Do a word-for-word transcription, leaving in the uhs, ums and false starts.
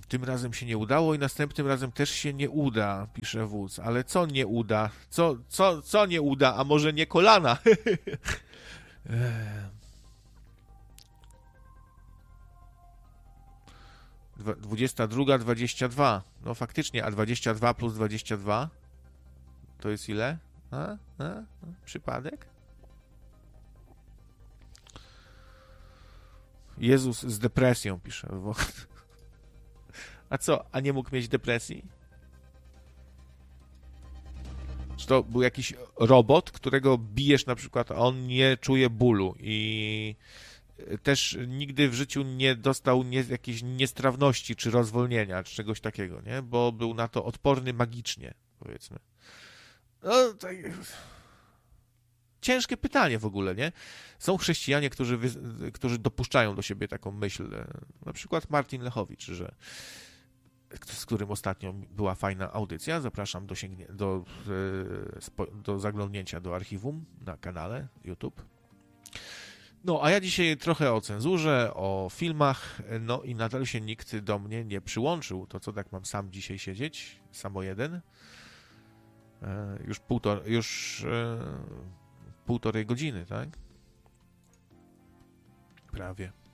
Tym razem się nie udało i następnym razem też się nie uda, pisze wódz. Ale co nie uda? Co, co, co nie uda? A może nie kolana? dwudziesta druga, dwadzieścia dwa. No faktycznie, a dwadzieścia dwa plus dwadzieścia dwa to jest ile? A? A? Przypadek? Jezus z depresją, pisze. A co, a nie mógł mieć depresji? Czy to był jakiś robot, którego bijesz na przykład, a on nie czuje bólu i też nigdy w życiu nie dostał nie, jakiejś niestrawności, czy rozwolnienia, czy czegoś takiego, nie? Bo był na to odporny magicznie, powiedzmy. No, tak... Ciężkie pytanie w ogóle, nie? Są chrześcijanie, którzy, wy... którzy dopuszczają do siebie taką myśl, na przykład Martin Lechowicz, że z którym ostatnio była fajna audycja. Zapraszam do, sięgnie... do... do zaglądnięcia do archiwum na kanale YouTube. No, a ja dzisiaj trochę o cenzurze, o filmach, no i nadal się nikt do mnie nie przyłączył. To co, tak mam sam dzisiaj siedzieć? Samo jeden? E, już półtor, już e, półtorej godziny, tak? Prawie.